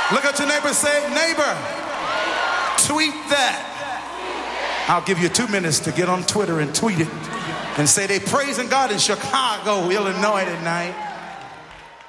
Look at your neighbor, say, neighbor, tweet that. I'll give you 2 minutes to get on Twitter and tweet it and say they praising God in Chicago, Illinois tonight.